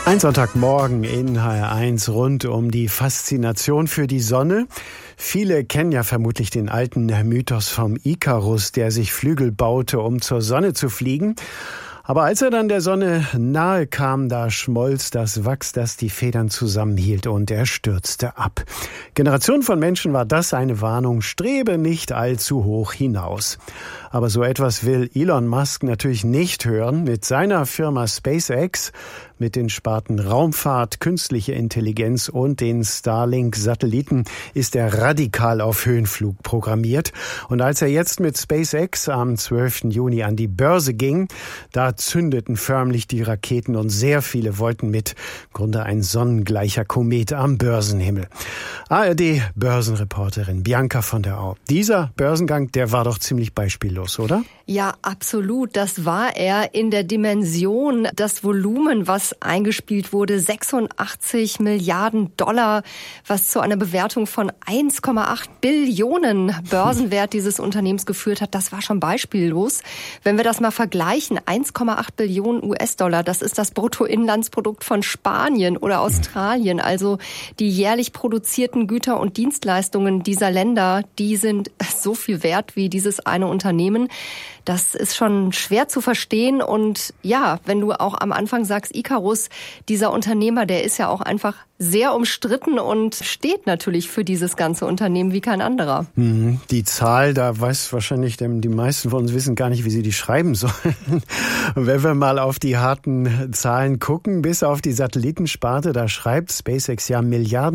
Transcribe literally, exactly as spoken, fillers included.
Ein Sonntagmorgen in H R eins rund um die Faszination für die Sonne. Viele kennen ja vermutlich den alten Mythos vom Ikarus, der sich Flügel baute, um zur Sonne zu fliegen. Aber als er dann der Sonne nahe kam, da schmolz das Wachs, das die Federn zusammenhielt, und er stürzte ab. Generationen von Menschen war das eine Warnung: strebe nicht allzu hoch hinaus. Aber so etwas will Elon Musk natürlich nicht hören. Mit seiner Firma SpaceX, mit den Sparten Raumfahrt, künstliche Intelligenz und den Starlink-Satelliten ist er radikal auf Höhenflug programmiert. Und als er jetzt mit SpaceX am zwölften Juni an die Börse ging, da zündeten förmlich die Raketen und sehr viele wollten mit. Im Grunde ein sonnengleicher Komet am Börsenhimmel. A R D-Börsenreporterin Bianca von der Au. Dieser Börsengang, der war doch ziemlich beispiellos, oder? Ja, absolut. Das war er in der Dimension, das Volumen, was eingespielt wurde, sechsundachtzig Milliarden Dollar, was zu einer Bewertung von eins Komma acht Billionen Börsenwert dieses Unternehmens geführt hat. Das war schon beispiellos. Wenn wir das mal vergleichen, eins Komma acht Billionen U S-Dollar, das ist das Bruttoinlandsprodukt von Spanien oder Australien. Also die jährlich produzierten Güter und Dienstleistungen dieser Länder, die sind so viel wert wie dieses eine Unternehmen. Das ist schon schwer zu verstehen. Und ja, wenn du auch am Anfang sagst, Ikarus, dieser Unternehmer, der ist ja auch einfach sehr umstritten und steht natürlich für dieses ganze Unternehmen wie kein anderer. Die Zahl, da weiß wahrscheinlich, die meisten von uns wissen gar nicht, wie sie die schreiben sollen. Und wenn wir mal auf die harten Zahlen gucken, bis auf die Satellitensparte, da schreibt SpaceX ja Milliarden